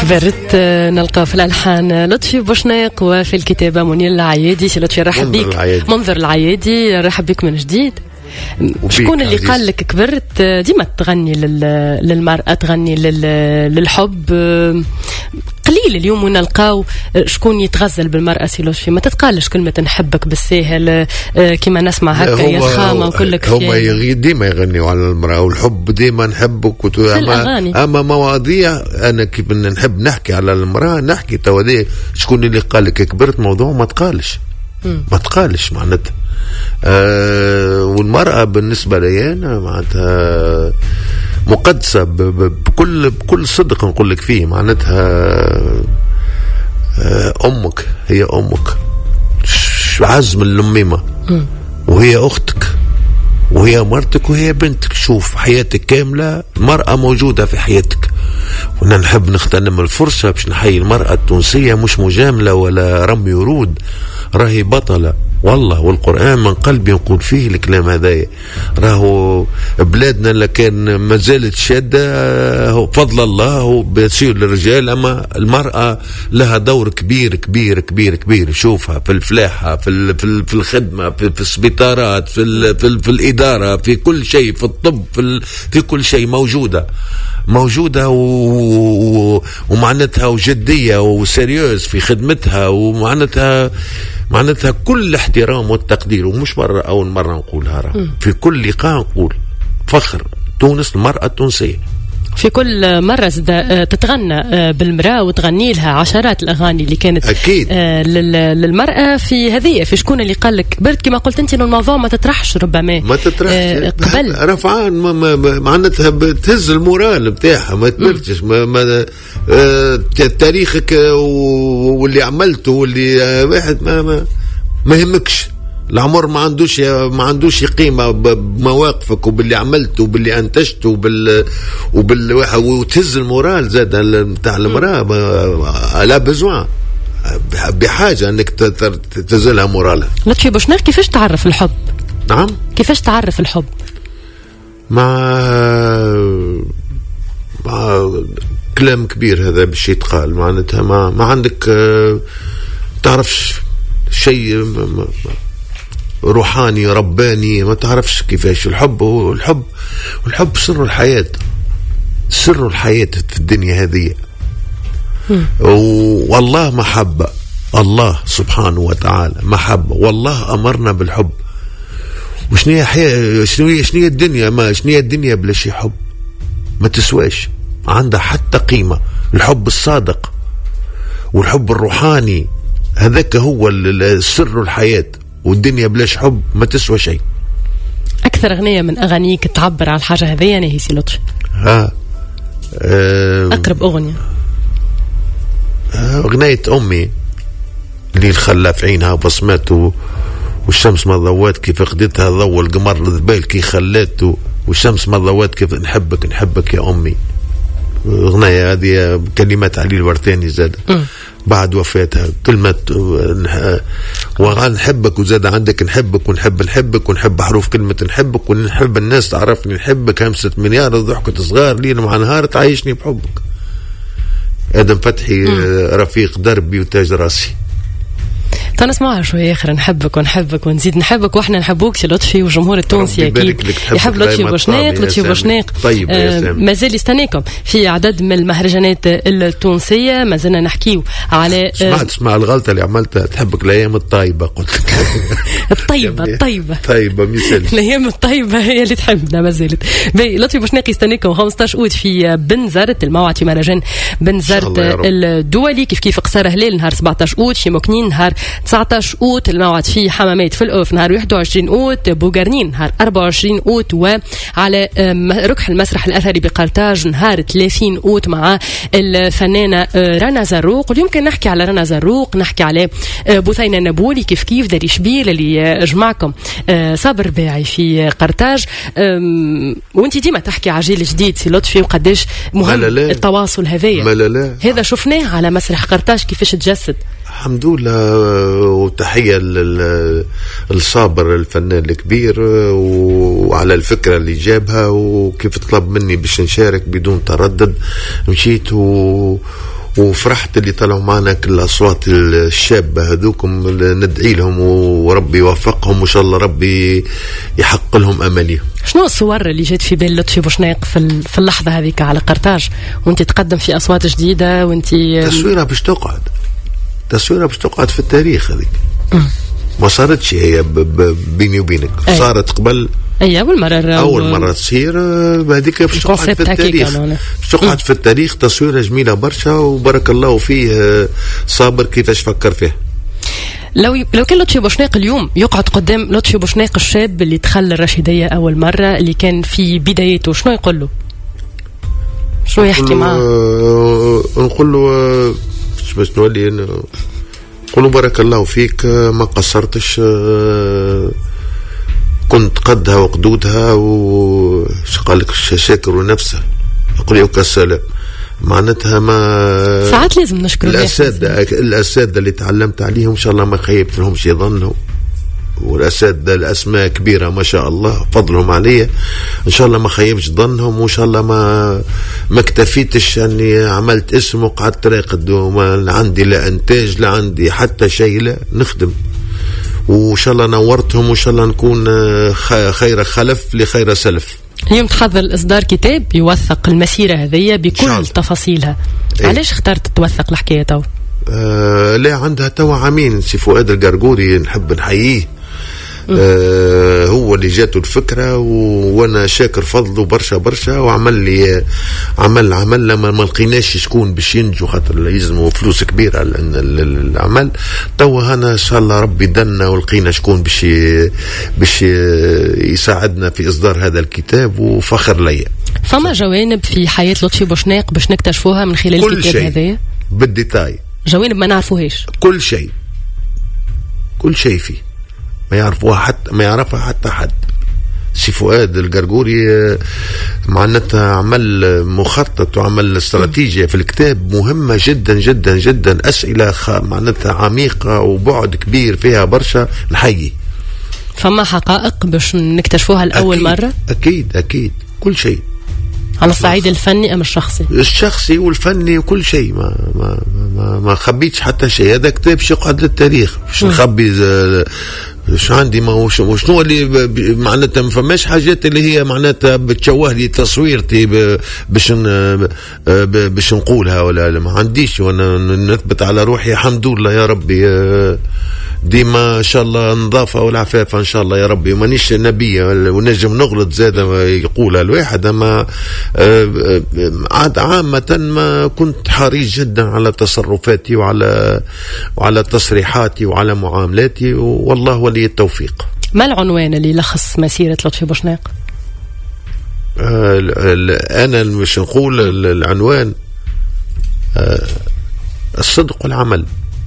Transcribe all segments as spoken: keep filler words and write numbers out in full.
برت نلقى في الألحان لطفي بوشناق وفي الكتابة منير العيادي. سي لطفي رحب بك. منظر العيادي رحب بك من جديد. شكون اللي قال لك كبرت ديما تغني للمرأة، تغني للحب؟ قليل اليوم ونلقاو شكون يتغزل بالمرأة. سي لطفي ما تتقالش كلمة نحبك بالساهل كما نسمع هكا يا خامة وكلك هما ديما يغنيوا على المرأة والحب، ديما نحبك. أما, أما مواضيع أنا كيف نحب نحكي على المرأة نحكي توادي. شكون اللي قال لك كبرت؟ موضوع ما تقالش ما تقالش معناتها. آه والمرأة بالنسبة لي أنا معناتها مقدسة بكل بكل صدق نقول لك فيه. معناتها آه أمك هي أمك عزم اللميمة، وهي أختك وهي مرتك وهي بنتك. شوف حياتك كاملة المرأة موجودة في حياتك. وانا نحب نغتنم الفرصة باش نحيي المرأة التونسية، مش مجاملة ولا رمي ورود، راهي بطلة والله. والقرآن من قلبي نقول فيه الكلام هذايا. راهو بلادنا لكن ما زالت شادة فضل الله بيصير للرجال، أما المرأة لها دور كبير كبير كبير كبير. شوفها في الفلاحة، في في الخدمة، في, في السبيطارات، في, في, في الإدارة، في كل شيء، في الطب، في, في كل شيء موجودة موجودة و... ومعناتها وجدية وسيريوز في خدمتها، ومعناتها معناتها كل احترام والتقدير. ومش مرة أول مرة نقولها، راه في كل لقاء نقول فخر تونس المرأة التونسية. في كل مرة تتغنى بالمرأة وتغني لها عشرات الأغاني اللي كانت أكيد للمرأة. في هذه في شكون اللي قال لك كبرت كما قلت أنت إنه الموضوع ما تطرحش، ربما ما تطرحش قبل رفعان معناتها بتهز المورال بتاعها ما تبرتش. ما, ما آه تاريخك واللي عملته واللي واحد ما ما, ما يهمكش. العمر ما عندوش ما عندوش قيمة بمواقفك وباللي عملته وباللي أنتجته وبال وبال وتهز المورال زاد نتاع المرأة. لا بزوان بحاجة أنك تزلها مورالها. لطفي بوشناق كيفاش تعرف الحب؟ نعم كيفاش تعرف الحب؟ مع مع كلام كبير هذا باش يتقال. معناتها ما ما عندك تعرفش شيء روحاني رباني، ما تعرفش كيفاش. الحب هو الحب، والحب سر الحياة، سر الحياة في الدنيا هذه. والله محبة، الله سبحانه وتعالى محبة، والله أمرنا بالحب. وشنية حياة، شنية شنية الدنيا، ما شنية الدنيا بلا شي حب ما تسواش، عندها حتى قيمة. الحب الصادق والحب الروحاني هذاك هو سر الحياة، والدنيا بلاش حب ما تسوى شيء. أكثر أغنية من أغانيك تعبر عن الحاجة هذه أنا هي سي لطفي. ها أه أقرب أغنية أغنية أمي اللي الخلى في عينها بصماته، والشمس ما ضوات كيف خدتها ضوء القمر الذبال كي خلاته، والشمس ما ضوات كيف نحبك نحبك يا أمي. أغنية هذه كلمات علي الورتاني زاد م. بعد وفاتها كلمة ونحبك، وزاد عندك نحبك ونحب نحبك ونحب حروف كلمة نحبك، ونحب الناس تعرفني نحبك، همسة مليار ضحكة صغار ليل مع نهار تعيشني بحبك. آدم فتحي م. رفيق دربي وتاج راسي. تنسمعها شوية آخر نحبك ونحبك ونزيد نحبك، وإحنا نحبوك سي لطفي وجمهور التونسي أكيد يحب لطفي بوشناق. لطفي بوشناق طيب آه مازال يستنيكم في عدد من المهرجانات التونسية. ما زلنا نحكيو على آه سمعت اسمع الغلطة اللي عملتها، تحبك الأيام الطيبة قلت لك الطيبة الطيبة طيبة مثال الأيام الطيبة هي اللي تحبنا ما زالت. لطفي بوشناق يستنيكم خمسطاش أوت في بنزرت، الموعد في مهرجان بنزرت الدولي. كيف كيف قصر هلال نهار سبعطاش أوت، في مكنين نهار تسعطاش أوت، الموعد في حمامات في الأوف نهار واحد وعشرين أوت، بوغرنين نهار أربعة وعشرين أوت، وعلى ركح المسرح الأثري بقرطاج نهار ثلاثين أوت مع الفنانة رنا زروق. ويمكن نحكي على رنا زروق، نحكي على بثينة النبولي كيف كيف داري شبيل اللي جمعكم صابر باعي في قرطاج. وانت ديما تحكي على جيل جديد سي لطفي، وقداش مهم التواصل هذايا. هذا شفناه على مسرح قرطاج كيفاش تجسد. الحمد لله، وتحية للصابر الفنان الكبير وعلى الفكرة اللي جابها، وكيف طلب مني باش نشارك بدون تردد مشيت و وفرحت اللي طلعوا معنا كل الأصوات الشابة هذوكم، ندعي لهم وربي يوفقهم وإن شاء الله ربي يحقق لهم أمليهم. شنو الصور اللي جات في بال لطفي بوشناق في في اللحظة هذيك على قرطاج وانت تقدم في أصوات جديدة وانت تصويرها باش تقعد تصويرها باش تقعد في التاريخ هذيك؟ ما صارتش هي بيني وبينك، صارت قبل اي اول مره اول مره تصير بهذيك باش تقعد في التاريخ، باش تقعد في التاريخ. تصويرها جميله برشا وبارك الله فيه صابر كيفاش فكر فيه. لو لو كان لطفي بوشناق اليوم يقعد قدام لطفي بوشناق الشاب اللي دخل الرشيديه اول مره اللي كان في بدايته، شنو يقول له؟ شنو يحكي معاه؟ نقول له باش نولي نقول له بارك الله فيك، ما قصرتش، كنت قدها وقدودها وش قال لك شاكر نفسه يقول يوك السلام. معناتها ما ساعات لازم نشكر الاساتذه الاساتذه اللي تعلمت عليهم ان شاء الله ما خيبت لهمش ظنهم، والاساتذه الاسماء كبيره ما شاء الله فضلهم عليا، ان شاء الله ما خيبش ظنهم، وان شاء الله ما ما اكتفيتش اني عملت اسم وقعدت راقد وما عندي لا انتاج لا عندي حتى شيء، لا نخدم وإن شاء الله نورتهم وإن شاء الله نكون خير خلف لخير سلف. اليوم تحضر الإصدار كتاب يوثق المسيرة هذية بكل تفاصيلها. ايه؟ علاش اخترت توثق الحكاية تو؟ آه لا عندها تو عامين سي فؤاد القرقوري نحب نحييه، آه هو اللي جاته الفكرة وانا شاكر فضله برشا برشا، وعمل لي عمل عمل لما ما لقيناش شكون باش ينجو خاطر يلزموا فلوس كبيرة العمل. توا انا ان شاء الله ربي دنا ولقينا شكون باش باش يساعدنا في اصدار هذا الكتاب وفخر ليا. فما جوانب في حياة لطفي بوشناق باش نكتشفوها من خلال الكتاب هذا بالديتاي، جوانب ما نعرفوهاش، كل شيء كل شيء فيه ما يعرفوها حتى ما يعرفها حتى حد. سي فؤاد القرقوري معناتها عمل مخطط وعمل استراتيجية في الكتاب مهمة جدا جدا جدا، أسئلة معناتها عميقة وبعد كبير فيها برشا نحيي. فما حقائق باش نكتشفوها الأول أكيد مرة؟ أكيد أكيد كل شيء على الصعيد الفني أم الشخصي؟ الشخصي والفني وكل شيء، ما ما ما, ما خبيتش حتى شيء. هذا كتاب باش يقعد للتاريخ، باش نخبي شو عندي ما هو شنو اللي معناتها ما فماش حاجات اللي هي معناتها بتشوه لي تصويرتي باش باش نقولها ولا ما عنديش، وانا نثبت على روحي الحمد لله يا ربي ديما ان شاء الله نظافه والعفافه ان شاء الله يا ربي، ومانيش نبي ونجم نغلط زاد يقولها الواحد، اما عاد عامه ما كنت حريص جدا على تصرفاتي وعلى وعلى تصريحاتي وعلى معاملاتي، والله ولي التوفيق. ما العنوان اللي يلخص مسيره لطفي بوشناق؟ انا مش نقول العنوان، الصدق والعمل.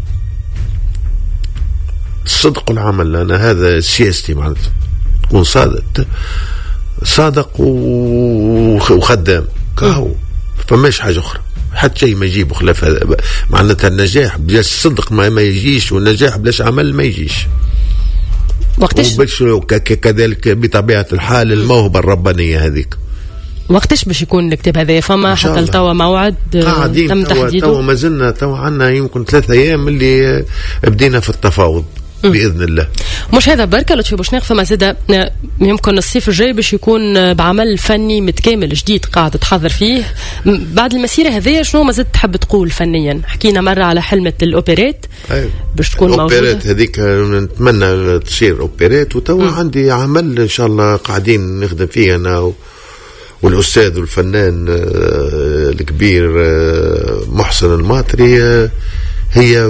الصدق والعمل، أنا هذا سياستي معناتها، تكون صادق صادق وخدام كهو، فماش حاجة أخرى حتى شيء ما يجيب خلاف هذا. معناتها النجاح بلاش الصدق ما, ما يجيش، والنجاح بلاش عمل ما يجيش. وقتاش كذلك بطبيعة الحال الموهبة الربانية هذيك. وقتاش باش يكون الكتاب هذا؟ فما حتى لتوا موعد تم تحديده؟ توا ما زلنا توا عندنا يمكن ثلاثة أيام اللي بدينا في التفاوض بإذن الله. مش هذا بركة لطفي بوشناق، فما زاد يمكن الصيف الجاي باش يكون بعمل فني متكامل جديد قاعد تحضر فيه بعد المسيرة هذه. شنو ما زاد تحب تقول فنيا؟ حكينا مرة على حلمة الأوبريت. أيوة. باش تكون موجودة الأوبريت هذيك نتمنى تصير أوبريت، وتوا عندي عمل إن شاء الله قاعدين نخدم فيه أنا و... والأستاذ والفنان الكبير محسن الماطري. هي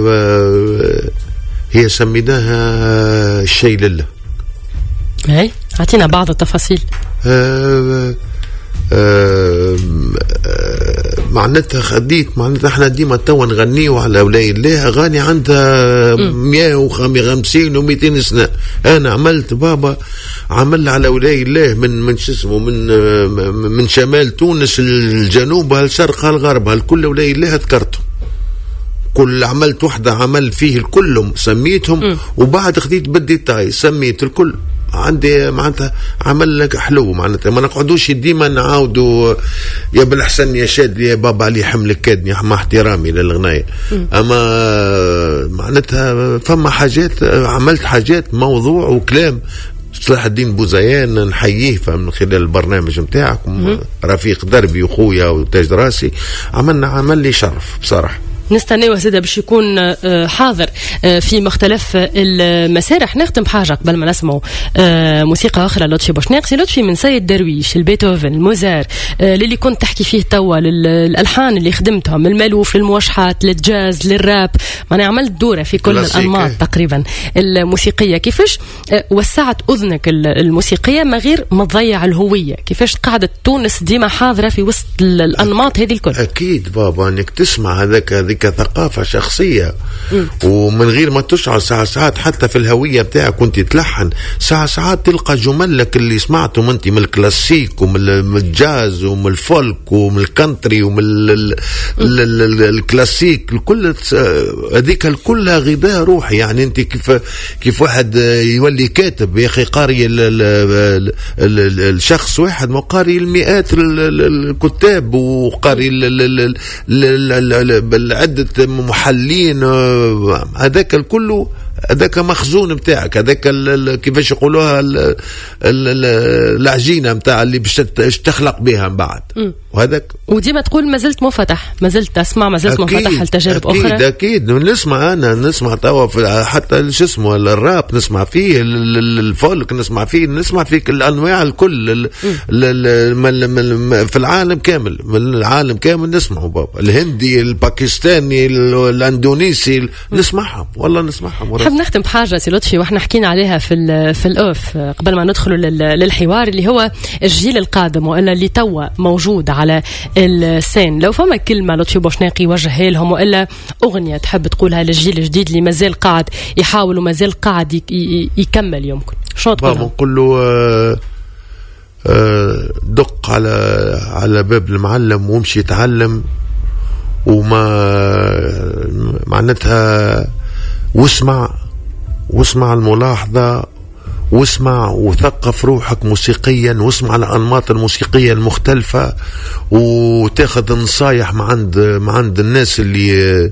هي سميناها الشيء لله. هاي اعطينا بعض التفاصيل. آه آه معناتها خديت معناتها احنا ديما توا نغنيو على ولاي الله اغاني عندها مئة وخمسين ومئتين سنه. انا عملت بابا عمل على ولاي الله من من شو اسمه من من شمال تونس الجنوب الشرق الغرب الكل ولاي الله ذكرته. كل عملت وحده عمل فيه الكلهم سميتهم م. وبعد خديت بالديتاي سميت الكل عندي معناتها عمل لك حلو معناتها ما نقعدوش ديما نعاودوا يا بالحسن يا شاد يا بابا علي حملك كادني مع احترامي للغناية. اما معناتها فما حاجات عملت حاجات موضوع وكلام صلاح الدين بوزيان نحييه من خلال البرنامج متاعكم رفيق دربي وخويا وتاج راسي عملنا عمل لي شرف بصراحة. نستناو زيدا باش يكون حاضر في مختلف المسارح. نختم بحاجه قبل ما نسمعوا موسيقى اخرى لطفي بوشناق. سي لطفي من سيد درويش البيتهوفن الموزار اللي كنت تحكي فيه توا للالحان اللي خدمتهم المالوف للموشحات للجاز للراب معناها عملت دوره في كل الانماط تقريبا الموسيقيه. كيفاش وسعت اذنك الموسيقيه ما غير ما تضيع الهويه؟ كيفاش قاعده تونس ديما حاضره في وسط الانماط هذه الكل؟ اكيد بابا انك تسمع هذاك هذيك كثقافة شخصية م. ومن غير ما تشعر ساعة ساعات حتى في الهوية بتاعك كنت تلحن ساعة ساعات تلقى جملك اللي سمعتهم انت من الكلاسيك ومن الجاز ومن الفولك ومن الكانتري ومن الكلاسيك الكل هذيك كلها غذاء روحي. يعني انت كيف كيف واحد يولي كاتب يا اخي قاري ال ال ال ال الشخص واحد ما قاري المئات الكتاب وقاري عدة محلين هذاك الكل هذاك مخزون بتاعك هذاك كيفاش يقولوها العجينة بتاع اللي باش تخلق بها من بعد. وهذاك وديما تقول ما زلت منفتح ما زلت اسمع ما زلت منفتح لتجارب أكيد اخرى. اكيد نسمع انا نسمع توا حتى شو اسمه الراب نسمع فيه الفولك نسمع فيه نسمع فيه الانواع الكل في العالم كامل من العالم كامل نسمعه بابا الهندي الباكستاني الاندونيسي نسمعهم والله نسمعهم. حاب نختم بحاجه سي لطفي واحنا حكينا عليها في في الاوف قبل ما ندخلوا للحوار اللي هو الجيل القادم والا اللي توا موجود على السين. لو فما كلمه لطفي بوشناق يوجهها لهم والا اغنيه تحب تقولها للجيل الجديد اللي مازال قاعد يحاول ومازال قاعد يكمل يمكن شو تقول لهم؟ نقول له دق على على باب المعلم وامشي يتعلم وما معناتها واسمع واسمع الملاحظة واسمع وثقف روحك موسيقيا واسمع الأنماط الموسيقية المختلفة وتاخذ نصايح مع عند مع عند الناس اللي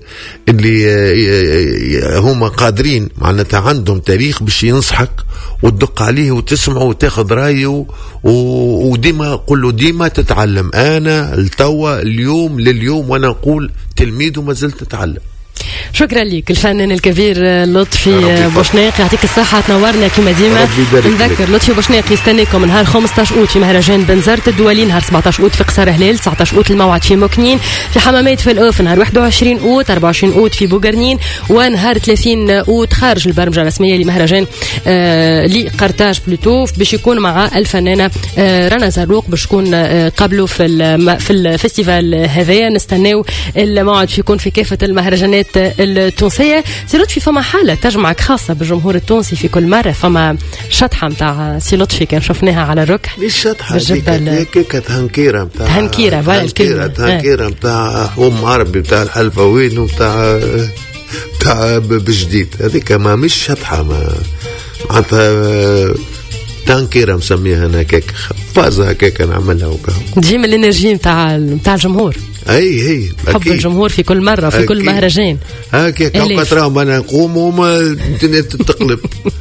اللي هم قادرين معناتها عندهم تاريخ باش ينصحك وتدق عليه وتسمعه وتاخذ رايه وديما قل له ديما تتعلم. أنا التوا اليوم لليوم وأنا أقول تلميذ وما زلت أتعلم. شكرا لك الفنان الكبير لطفي بوشناق يعطيك الصحة تنورنا كما ديما. نذكر لطفي بوشناق يستنيكم نهار خمسطاش أوت في مهرجان بنزرت الدولي نهار سبعطاش أوت في قصر هلال تسعطاش أوت الموعد في مكنين في حمامات في الأوف نهار واحد وعشرين أوت أربعة وعشرين أوت في بوغرنين ونهار ثلاثين أوت خارج البرمجة الرسمية لمهرجان آه لقرطاج بلوتو باش يكون مع الفنانة آه رنا زروق باش يكون آه قبله في في الفستيفال هذايا. نستناو الموعد في يكون في كافة المهرجانات التونسية. سي لطفي فما حالة تجمعك خاصة بالجمهور التونسي في كل مرة فما شطحة متاع سي لطفي كان شفناها على الركح مش شطحة هيك تهنكيرة متاع تهنكيرة تهنكيرة تهنكيرة متاع أم عربي بتاع الحلفوين وبتاع بتاع بجديد هذيك ما مش شطحة ما معناتها تهنكيرة مسميها أنا كيك فازة هكاك نعملها وكا تجي من الانرجي نتاع نتاع الجمهور. اي هي حب الجمهور في كل مره في أكيد. كل مهرجان هكاك كتراهم انا نقوم وما الدنيا تتقلب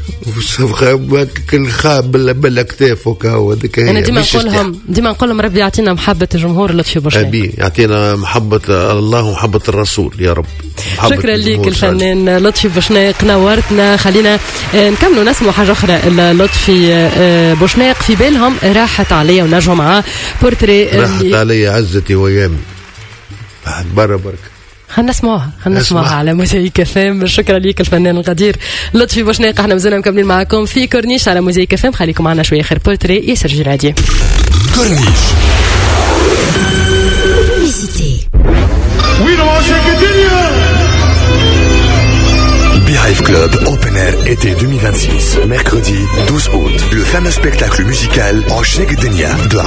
كل خاب بالاكتاف وكا هذيك انا ديما نقول لهم ديما نقول لهم ربي يعطينا محبه الجمهور لطفي بوشناق ابي يعطينا محبه الله ومحبه الرسول يا رب. شكرا لك الفنان لطفي بوشناق نورتنا. خلينا نكملوا نسمعوا حاجه اخرى لطفي بوشناق في بالهم راحت عليا ونرجعوا معاه بورتري راحت عليا عزتي ويامي بعد برا برك خلنا نسمعوها خلنا نسمعوها على موزايك فام. شكرا ليك الفنان القدير لطفي بوشناق. احنا مازلنا مكملين معكم في كورنيش على موزايك فام. خليكم معنا شويه خير بورتري ياسر جرادي كورنيش Beehive Club Open Air été deux mille vingt-six, mercredi douze août. Le fameux spectacle musical Rochek Denia de